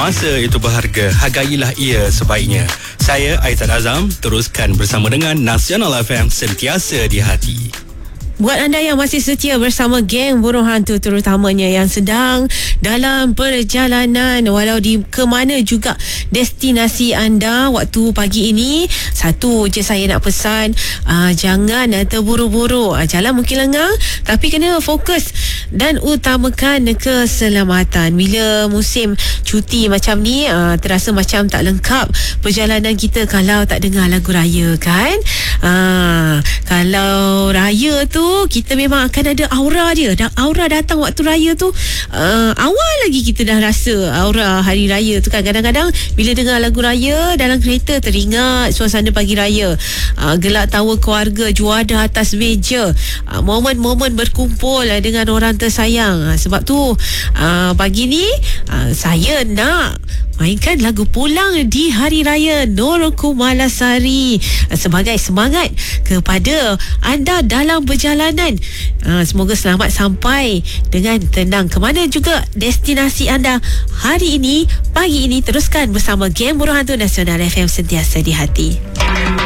Masa itu berharga, hargailah ia sebaiknya. Saya Aizat Azam, teruskan bersama dengan Nasional FM, sentiasa di hati. Buat anda yang masih setia bersama geng Burung Hantu, terutamanya yang sedang dalam perjalanan walau di ke mana juga destinasi anda waktu pagi ini, satu je saya nak pesan, jangan terburu-buru. Jalan mungkin lengang tapi kena fokus dan utamakan keselamatan. Bila musim cuti macam ni, terasa macam tak lengkap perjalanan kita kalau tak dengar lagu raya kan. Kalau raya tu kita memang akan ada aura dia. Aura datang waktu raya tu, awal lagi kita dah rasa aura hari raya tu kan. Kadang-kadang bila dengar lagu raya dalam kereta, teringat suasana pagi raya, gelak tawa keluarga, juada atas meja, momen-momen berkumpul dengan orang tersayang. Sebab tu pagi ni saya nak mainkan lagu Pulang di Hari Raya Nur Kumalasari sebagai semangat kepada anda dalam perjalanan. Semoga selamat sampai dengan tenang ke mana juga destinasi anda hari ini, pagi ini. Teruskan bersama geng Burung Hantu Nasional FM, sentiasa di hati.